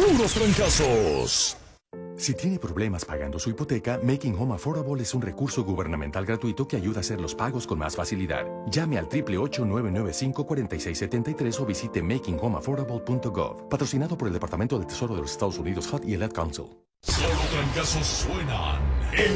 puros trancazos. Si tiene problemas pagando su hipoteca, Making Home Affordable es un recurso gubernamental gratuito que ayuda a hacer los pagos con más facilidad. Llame al 888-995-4673 o visite makinghomeaffordable.gov. Patrocinado por el Departamento del Tesoro de los Estados Unidos, HUD y el Ad Council. Solo trancazos suenan.